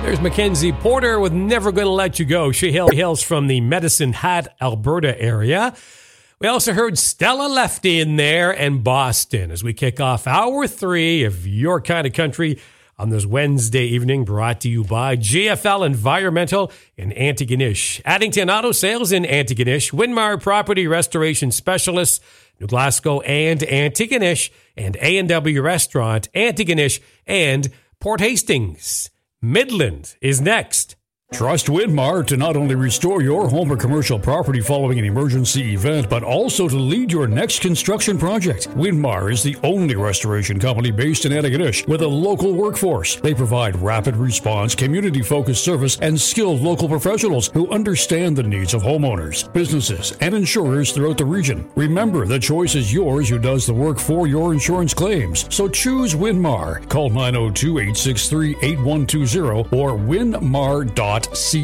There's Mackenzie Porter with Never Gonna Let You Go. She hails from the Medicine Hat, Alberta area. We also heard Stella Lefty in there and Boston as we kick off hour 3 of Your Kind of Country on this Wednesday evening, brought to you by GFL Environmental in Antigonish, Addington Auto Sales in Antigonish, Winmar Property Restoration Specialists, New Glasgow and Antigonish, and A&W Restaurant, Antigonish, and Port Hastings. Midland is next. Trust Winmar to not only restore your home or commercial property following an emergency event, but also to lead your next construction project. Winmar is the only restoration company based in Antigonish with a local workforce. They provide rapid response, community-focused service, and skilled local professionals who understand the needs of homeowners, businesses, and insurers throughout the region. Remember, the choice is yours who does the work for your insurance claims. So choose Winmar. Call 902-863-8120 or winmar.ca.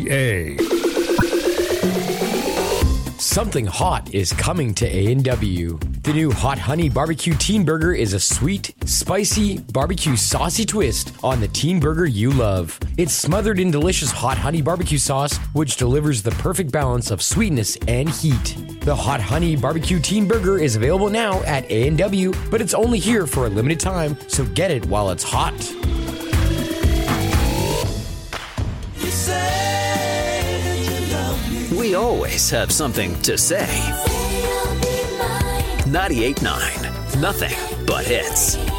Something hot is coming to A&W. The new Hot Honey Barbecue Teen Burger is a sweet, spicy, barbecue saucy twist on the teen burger you love. It's smothered in delicious hot honey barbecue sauce, which delivers the perfect balance of sweetness and heat. The Hot Honey Barbecue Teen Burger is available now at A&W, but it's only here for a limited time, so get it while it's hot. We always have something to say. 98.9, nothing but hits.